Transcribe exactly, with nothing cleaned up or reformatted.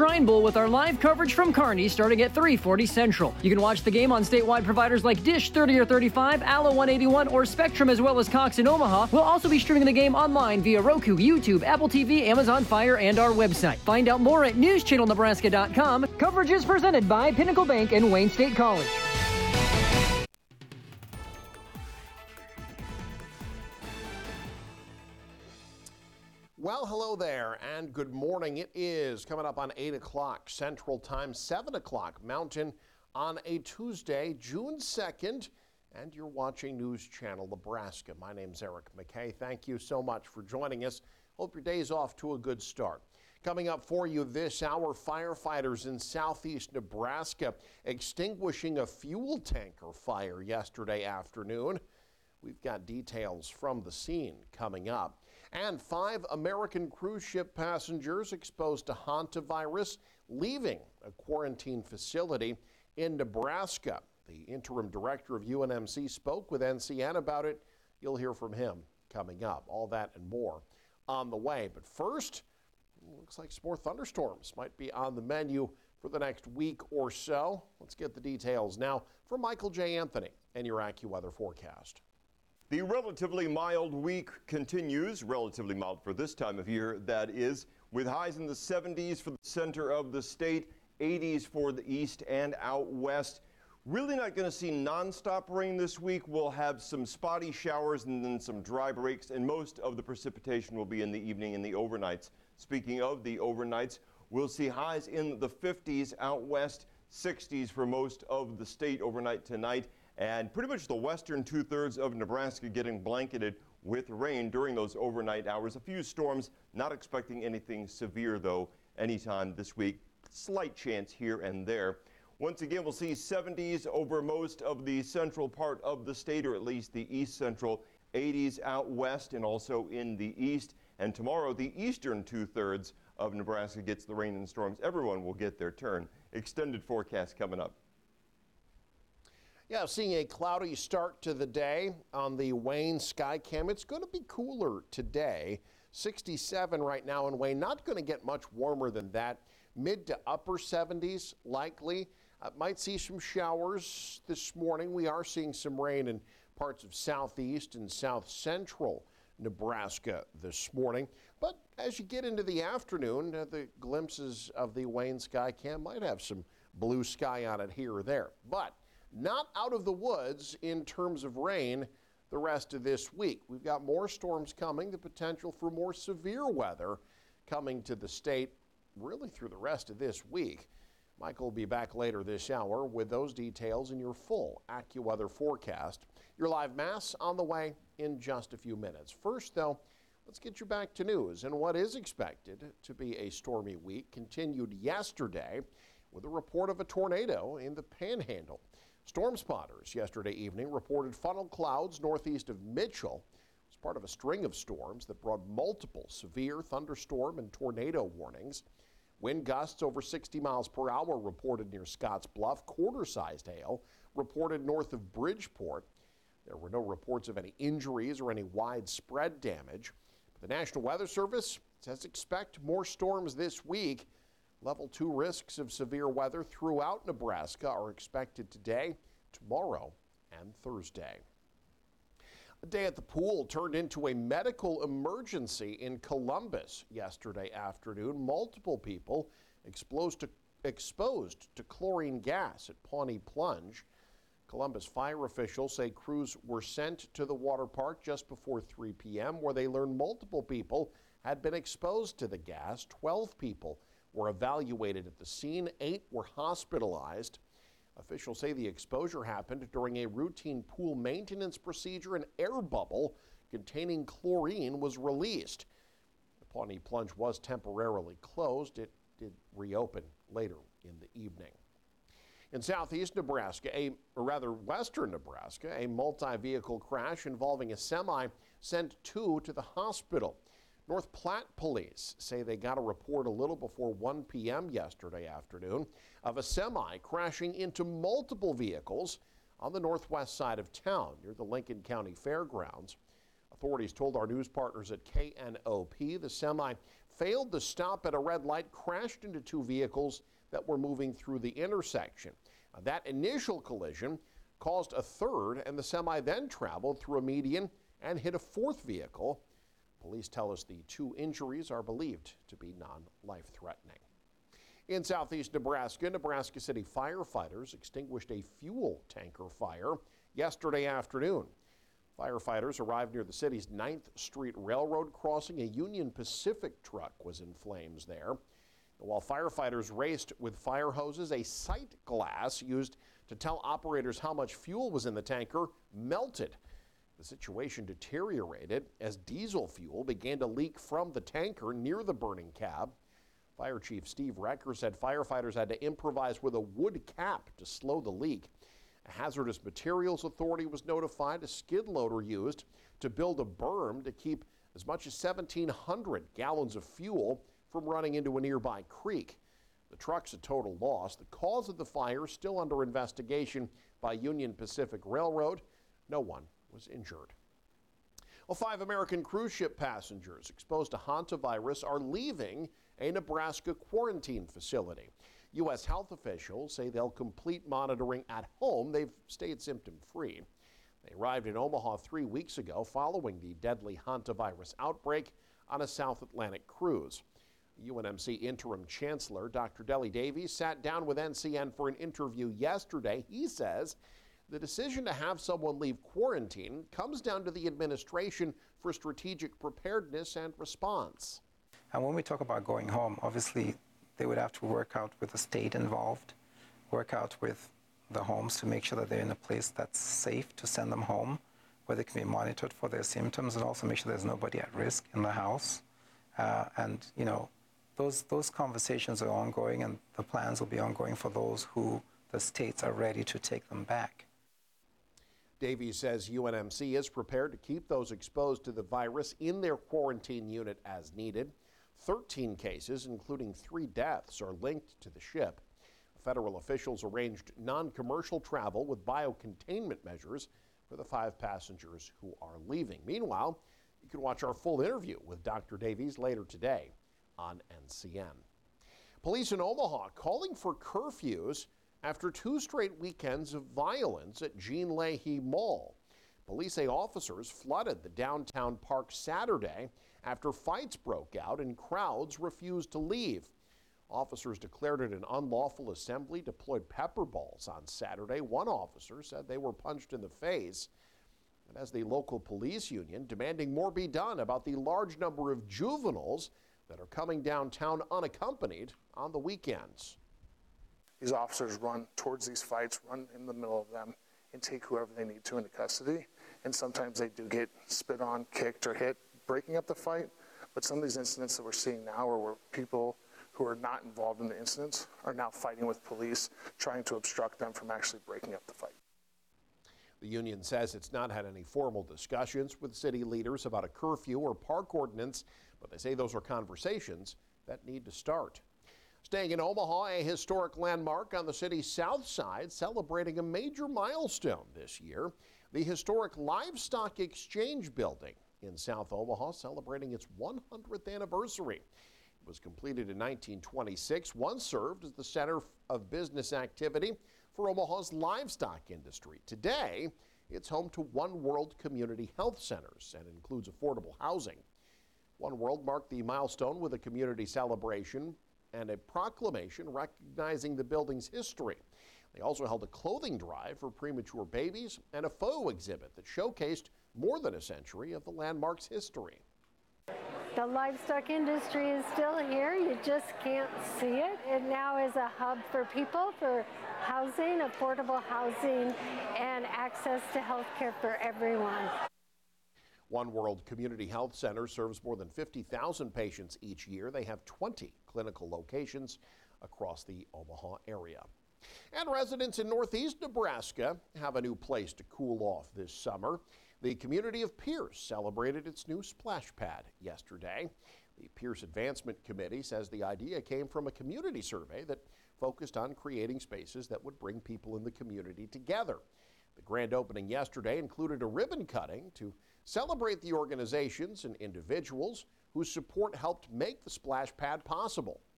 Shrine Bowl with our live coverage from Kearney starting at three forty Central. You can watch the game on statewide providers like Dish thirty or thirty-five, Allo one eighty-one, or Spectrum, as well as Cox in Omaha. We'll also be streaming the game online via Roku, YouTube, Apple T V, Amazon Fire, and our website. Find out more at news channel nebraska dot com. Coverage is presented by Pinnacle Bank and Wayne State College. Well, hello there, and good morning. It is coming up on eight o'clock Central Time, seven o'clock Mountain on a Tuesday, June second, and you're watching News Channel Nebraska. My name's Eric McKay. Thank you so much for joining us. Hope your day's off to a good start. Coming up for you this hour, firefighters in southeast Nebraska extinguishing a fuel tanker fire yesterday afternoon. We've got details from the scene coming up. And five American cruise ship passengers exposed to hantavirus leaving a quarantine facility in Nebraska. The interim director of U N M C spoke with N C N about it. You'll hear from him coming up. All that and more on the way. But first, looks like some more thunderstorms might be on the menu for the next week or so. Let's get the details now from Michael J. Anthony and your AccuWeather forecast. The relatively mild week continues, relatively mild for this time of year, that is, with highs in the seventies for the center of the state, eighties for the east and out west. Really not going to see nonstop rain this week. We'll have some spotty showers and then some dry breaks, and most of the precipitation will be in the evening and the overnights. Speaking of the overnights, we'll see highs in the fifties out west, sixties for most of the state overnight tonight. And pretty much the western two-thirds of Nebraska getting blanketed with rain during those overnight hours. A few storms, not expecting anything severe, though, anytime this week. Slight chance here and there. Once again, we'll see seventies over most of the central part of the state, or at least the east central, eighties out west and also in the east. And tomorrow, the eastern two-thirds of Nebraska gets the rain and storms. Everyone will get their turn. Extended forecast coming up. Yeah, seeing a cloudy start to the day on the Wayne Skycam. It's going to be cooler today. sixty-seven right now in Wayne. Not going to get much warmer than that. Mid to upper seventies likely. Uh, might see some showers this morning. We are seeing some rain in parts of southeast and south central Nebraska this morning. But as you get into the afternoon, uh, the glimpses of the Wayne Skycam might have some blue sky on it here or there. But not out of the woods in terms of rain the rest of this week. We've got more storms coming, the potential for more severe weather coming to the state really through the rest of this week. Michael will be back later this hour with those details in your full AccuWeather forecast. Your live mass on the way in just a few minutes. First, though, let's get you back to news and what is expected to be a stormy week continued yesterday with a report of a tornado in the Panhandle. Storm spotters yesterday evening reported funnel clouds northeast of Mitchell as part of a string of storms that brought multiple severe thunderstorm and tornado warnings. Wind gusts over sixty miles per hour reported near Scotts Bluff. Quarter-sized hail reported north of Bridgeport. There were no reports of any injuries or any widespread damage. The National Weather Service says expect more storms this week. Level two risks of severe weather throughout Nebraska are expected today, tomorrow, and Thursday. A day at the pool turned into a medical emergency in Columbus yesterday afternoon. Multiple people exposed to, exposed to chlorine gas at Pawnee Plunge. Columbus fire officials say crews were sent to the water park just before three p m where they learned multiple people had been exposed to the gas. twelve people were evaluated at the scene. Eight were hospitalized. Officials say the exposure happened during a routine pool maintenance procedure. An air bubble containing chlorine was released. The Pawnee Plunge was temporarily closed. It did reopen later in the evening. In southeast Nebraska, a, or rather western Nebraska, a multi-vehicle crash involving a semi sent two to the hospital. North Platte police say they got a report a little before one p m yesterday afternoon of a semi crashing into multiple vehicles on the northwest side of town near the Lincoln County Fairgrounds. Authorities told our news partners at K N O P the semi failed to stop at a red light, crashed into two vehicles that were moving through the intersection. Now, that initial collision caused a third, and the semi then traveled through a median and hit a fourth vehicle. Police tell us the two injuries are believed to be non-life-threatening. In southeast Nebraska, Nebraska City firefighters extinguished a fuel tanker fire yesterday afternoon. Firefighters arrived near the city's ninth Street Railroad crossing. A Union Pacific truck was in flames there. While firefighters raced with fire hoses, a sight glass used to tell operators how much fuel was in the tanker melted. The situation deteriorated as diesel fuel began to leak from the tanker near the burning cab. Fire Chief Steve Recker said firefighters had to improvise with a wood cap to slow the leak. A hazardous materials authority was notified. A skid loader used to build a berm to keep as much as seventeen hundred gallons of fuel from running into a nearby creek. The truck's a total loss. The cause of the fire still under investigation by Union Pacific Railroad. No one was injured. Well, five American cruise ship passengers exposed to hantavirus are leaving a Nebraska quarantine facility. U S health officials say they'll complete monitoring at home. They've stayed symptom-free. They arrived in Omaha three weeks ago following the deadly hantavirus outbreak on a South Atlantic cruise. U N M C interim chancellor Doctor Deli Davies sat down with N C N for an interview yesterday. He says the decision to have someone leave quarantine comes down to the Administration for Strategic Preparedness and Response. And when we talk about going home, obviously they would have to work out with the state involved, work out with the homes to make sure that they're in a place that's safe to send them home, where they can be monitored for their symptoms, and also make sure there's nobody at risk in the house. Uh, and, you know, those, those conversations are ongoing, and the plans will be ongoing for those who the states are ready to take them back. Davies says U N M C is prepared to keep those exposed to the virus in their quarantine unit as needed. thirteen cases, including three deaths, are linked to the ship. Federal officials arranged non-commercial travel with biocontainment measures for the five passengers who are leaving. Meanwhile, you can watch our full interview with Doctor Davies later today on N C N. Police in Omaha calling for curfews after two straight weekends of violence at Jean Leahy Mall. Police say officers flooded the downtown park Saturday after fights broke out and crowds refused to leave. Officers declared it an unlawful assembly, deployed pepper balls on Saturday. One officer said they were punched in the face. And as the local police union demanding more be done about the large number of juveniles that are coming downtown unaccompanied on the weekends. These officers run towards these fights, run in the middle of them, and take whoever they need to into custody. And sometimes they do get spit on, kicked, or hit, breaking up the fight. But some of these incidents that we're seeing now are where people who are not involved in the incidents are now fighting with police, trying to obstruct them from actually breaking up the fight. The union says it's not had any formal discussions with city leaders about a curfew or park ordinance, but they say those are conversations that need to start. Staying in Omaha, a historic landmark on the city's south side celebrating a major milestone this year. The historic Livestock Exchange Building in South Omaha celebrating its one hundredth anniversary. It was completed in nineteen twenty-six, once served as the center of business activity for Omaha's livestock industry. Today, it's home to One World Community Health Centers and includes affordable housing. One World marked the milestone with a community celebration and a proclamation recognizing the building's history. They also held a clothing drive for premature babies and a photo exhibit that showcased more than a century of the landmark's history. The livestock industry is still here. You just can't see it. It now is a hub for people, for housing, affordable housing, and access to health care for everyone. One World Community Health Center serves more than fifty thousand patients each year. They have twenty clinical locations across the Omaha area. And residents in northeast Nebraska have a new place to cool off this summer. The community of Pierce celebrated its new splash pad yesterday. The Pierce Advancement Committee says the idea came from a community survey that focused on creating spaces that would bring people in the community together. The grand opening yesterday included a ribbon cutting to celebrate the organizations and individuals whose support helped make the splash pad possible.